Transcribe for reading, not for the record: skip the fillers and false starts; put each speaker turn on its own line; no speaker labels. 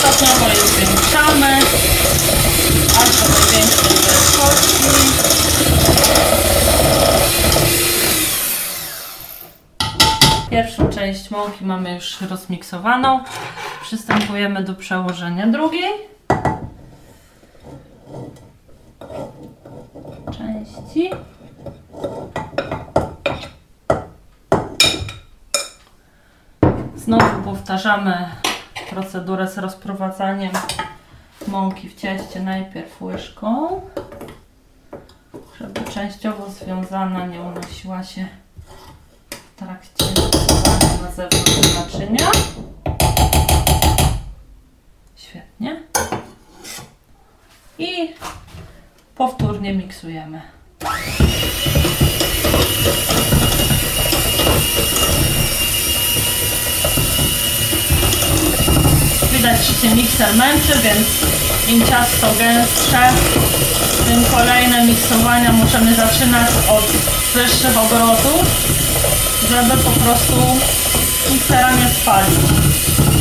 Stopniowo je zwiększamy, aż do największej wielkości. Pierwszą część mąki mamy już rozmiksowaną. Przystępujemy do przełożenia drugiej części. Znowu powtarzamy procedurę z rozprowadzaniem mąki w cieście, najpierw łyżką, żeby częściowo związana nie unosiła się w trakcie miksowania na zewnątrz naczynia. Świetnie. I powtórnie miksujemy. Widać, że się mikser męczy, więc im ciasto gęstsze, tym kolejne miksowania możemy zaczynać od wyższych obrotów, żeby po prostu miksera nie spalić.